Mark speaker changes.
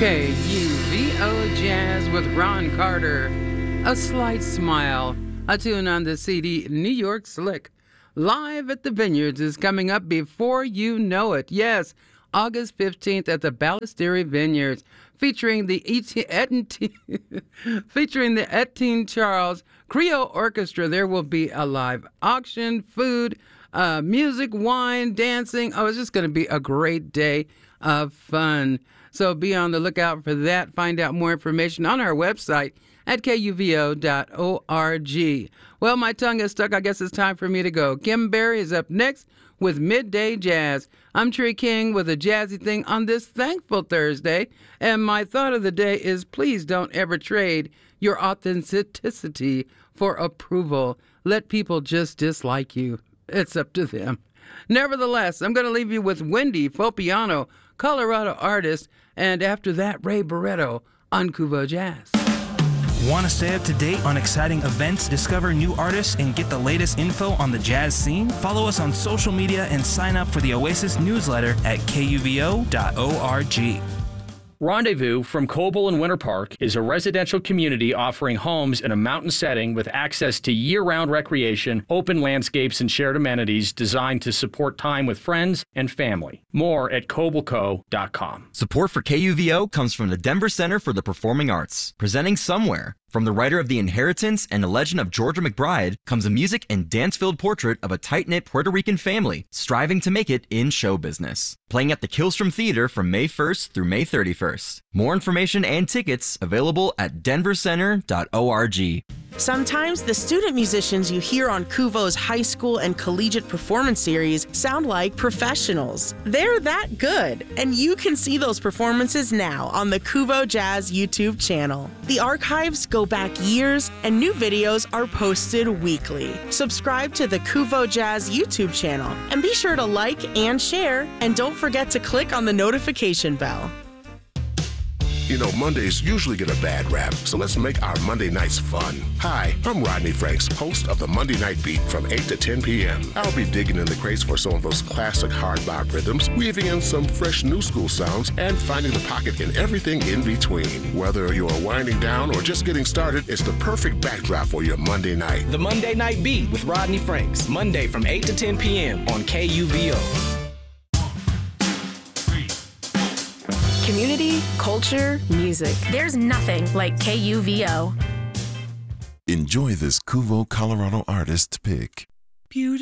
Speaker 1: KUVO Jazz with Ron Carter. A Slight Smile, a tune on the CD New York Slick. Live at the Vineyards is coming up before you know it. Yes, August 15th at the Ballestery Vineyards, featuring the Etienne Charles Creole Orchestra. There will be a live auction, food, music, wine, dancing. Oh, it's just going to be a great day of fun. So be on the lookout for that. Find out more information on our website at kuvo.org. Well, my tongue is stuck. I guess it's time for me to go. Kim Berry is up next with Midday Jazz. I'm Tree King with a jazzy thing on this thankful Thursday. And my thought of the day is, please don't ever trade your authenticity for approval. Let people just dislike you. It's up to them. Nevertheless, I'm going to leave you with Wendy Fopiano, Colorado artist, and after that, Ray Barretto on KUVO Jazz.
Speaker 2: Want to stay up to date on exciting events, discover new artists, and get the latest info on the jazz scene? Follow us on social media and sign up for the Oasis newsletter at kuvo.org.
Speaker 3: Rendezvous from Coble and Winter Park is a residential community offering homes in a mountain setting with access to year-round recreation, open landscapes, and shared amenities designed to support time with friends and family. More at cobleco.com.
Speaker 4: Support for KUVO comes from the Denver Center for the Performing Arts, presenting Somewhere. From the writer of The Inheritance and The Legend of Georgia McBride comes a music and dance-filled portrait of a tight-knit Puerto Rican family striving to make it in show business. Playing at the Killstrom Theater from May 1st through May 31st. More information and tickets available at denvercenter.org.
Speaker 5: Sometimes the student musicians you hear on KUVO's high school and collegiate performance series sound like professionals. They're that good, and you can see those performances now on the KUVO Jazz YouTube channel. The archives go back years, and new videos are posted weekly. Subscribe to the KUVO Jazz YouTube channel, and be sure to like and share, and don't forget to click on the notification bell.
Speaker 6: You know, Mondays usually get a bad rap, so let's make our Monday nights fun. Hi, I'm Rodney Franks, host of the Monday Night Beat from 8 to 10 p.m. I'll be digging in the crates for some of those classic hard bop rhythms, weaving in some fresh new school sounds, and finding the pocket in everything in between. Whether you're winding down or just getting started, it's the perfect backdrop for your Monday night.
Speaker 7: The Monday Night Beat with Rodney Franks, Monday from 8 to 10 p.m. on KUVO.
Speaker 8: Community, culture, music. There's nothing like KUVO.
Speaker 9: Enjoy this KUVO Colorado artist pick.
Speaker 5: Beautiful.